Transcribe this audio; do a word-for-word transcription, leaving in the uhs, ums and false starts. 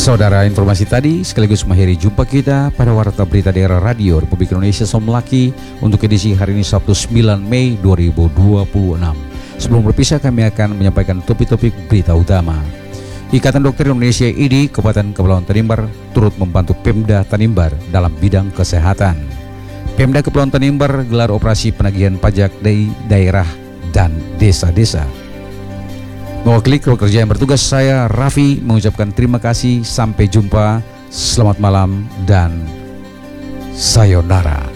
Saudara, informasi tadi sekaligus mengakhiri jumpa kita pada Warta Berita Daerah Radio Republik Indonesia Somlaki untuk edisi hari ini Sabtu sembilan Mei dua ribu dua puluh enam. Sebelum berpisah, kami akan menyampaikan topik-topik berita utama. Ikatan Dokter Indonesia I D I Kabupaten Kepulauan Tanimbar turut membantu Pemda Tanimbar dalam bidang kesehatan. Pemda Kepulauan Tanimbar gelar operasi penagihan pajak dari daerah dan desa-desa. Mewakili kru kerja yang bertugas, saya Raffi mengucapkan terima kasih, sampai jumpa, selamat malam, dan sayonara.